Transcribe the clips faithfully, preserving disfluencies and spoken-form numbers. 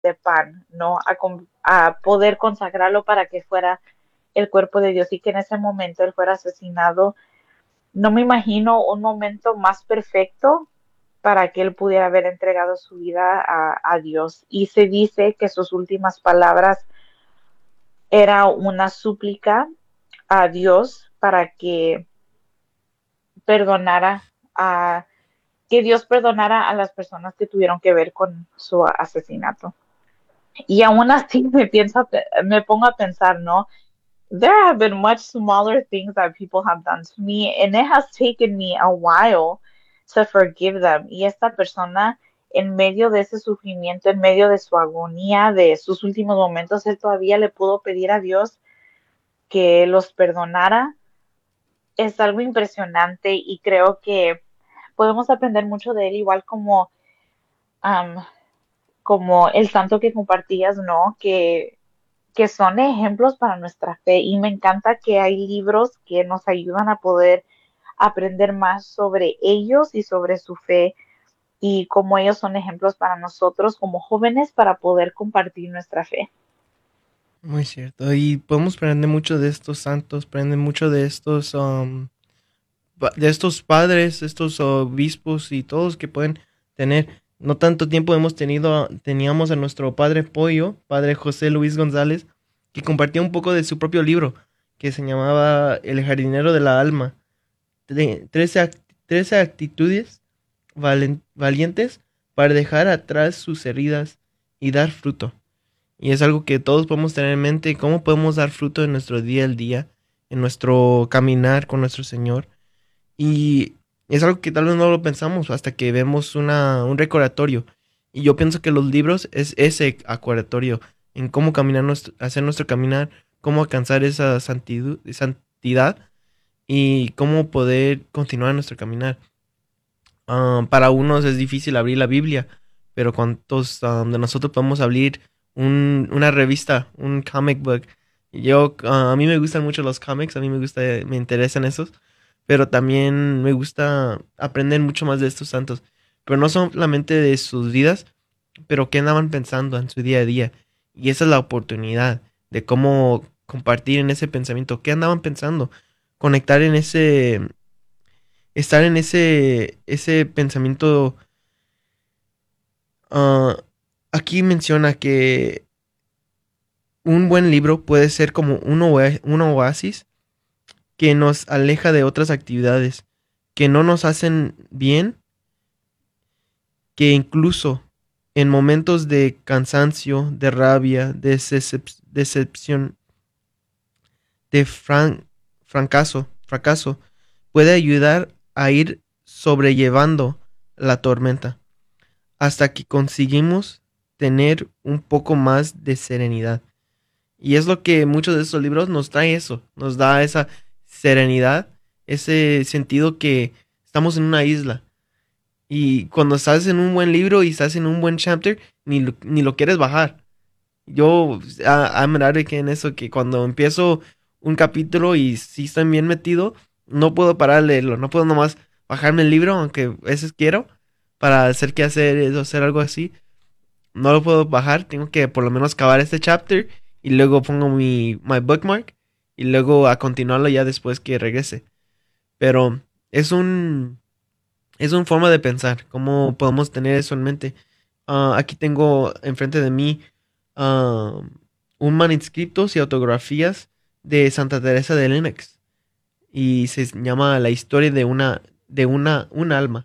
de pan, ¿no? A, a poder consagrarlo para que fuera el cuerpo de Dios y que en ese momento él fuera asesinado. No me imagino un momento más perfecto para que él pudiera haber entregado su vida a, a Dios. Y se dice que sus últimas palabras era una súplica a Dios para que perdonara a que Dios perdonara a las personas que tuvieron que ver con su asesinato. Y aún así me pienso, me pongo a pensar, ¿no? There have been much smaller things that people have done to me, and it has taken me a while to forgive them. Y esta persona, en medio de ese sufrimiento, en medio de su agonía, de sus últimos momentos, él todavía le pudo pedir a Dios que los perdonara. Es algo impresionante y creo que podemos aprender mucho de él, igual como, um, como el santo que compartías, ¿no? Que que son ejemplos para nuestra fe y me encanta que hay libros que nos ayudan a poder aprender más sobre ellos y sobre su fe y cómo ellos son ejemplos para nosotros como jóvenes para poder compartir nuestra fe. Muy cierto. Y podemos aprender mucho de estos santos, aprender mucho de estos, um, pa- de estos padres, estos obispos y todos que pueden tener. No tanto tiempo hemos tenido, teníamos a nuestro padre Pollo, padre José Luis González, que compartía un poco de su propio libro, que se llamaba El jardinero de la alma. Tre- trece, act- trece actitudes valen- valientes para dejar atrás sus heridas y dar fruto. Y es algo que todos podemos tener en mente, cómo podemos dar fruto en nuestro día al día, en nuestro caminar con nuestro Señor. Y es algo que tal vez no lo pensamos hasta que vemos una, un recordatorio. Y yo pienso que los libros es ese acordatorio en cómo caminar, nuestro, hacer nuestro caminar, cómo alcanzar esa santidu- santidad y cómo poder continuar nuestro caminar. Ah, para unos es difícil abrir la Biblia, pero ¿cuántos ah, de nosotros podemos abrir un- una revista, un comic book? Yo, ah, a mí me gustan mucho los cómics, a mí me gusta, me interesan esos, pero también me gusta aprender mucho más de estos santos, pero no solamente de sus vidas, pero qué andaban pensando en su día a día. Y esa es la oportunidad de cómo compartir en ese pensamiento, qué andaban pensando, conectar en ese estar en ese, ese pensamiento. ah, Aquí menciona que un buen libro puede ser como un, oa- un oasis que nos aleja de otras actividades que no nos hacen bien, que incluso en momentos de cansancio, de rabia, de decep- decepción, de fran- fracaso, fracaso, puede ayudar a ir sobrellevando la tormenta, hasta que conseguimos tener un poco más de serenidad. Y es lo que muchos de estos libros nos trae eso, nos da esa serenidad, ese sentido que estamos en una isla. Y cuando estás en un buen libro y estás en un buen chapter, ni lo, ni lo quieres bajar. Yo, a- I'm an advocate en eso, que cuando empiezo un capítulo y si estoy bien metido, no puedo parar de leerlo, no puedo nomás bajarme el libro, aunque a veces quiero, para hacer que hacer, hacer algo así. No lo puedo bajar, tengo que por lo menos acabar este chapter y luego pongo mi my bookmark y luego a continuarlo ya después que regrese. Pero es un es una forma de pensar, cómo podemos tener eso en mente. Ah, aquí tengo enfrente de mí ah, un manuscritos y autografías de Santa Teresa de Lenox y se llama La historia de una de una un alma.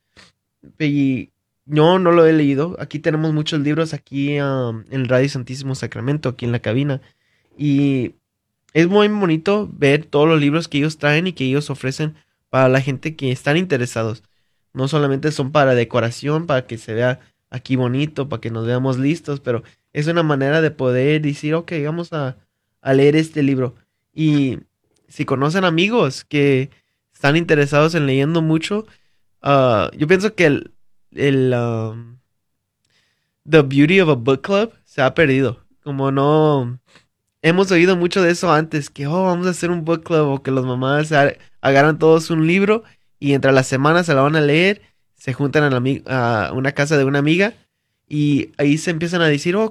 Y yo no lo he leído. Aquí tenemos muchos libros aquí um, en el Radio Santísimo Sacramento, aquí en la cabina. Y es muy bonito ver todos los libros que ellos traen y que ellos ofrecen para la gente que están interesados. No solamente son para decoración, para que se vea aquí bonito, para que nos veamos listos, pero es una manera de poder decir, ok, vamos a, a leer este libro. Y si conocen amigos que están interesados en leyendo mucho, ah, yo pienso que el, el um, the beauty of a book club se ha perdido. Como no hemos oído mucho de eso antes, que oh, vamos a hacer un book club o que los mamás a- agarran todos un libro y entre las semanas se la van a leer, se juntan a, la ami- a una casa de una amiga Y ahí se empiezan a decir, oh,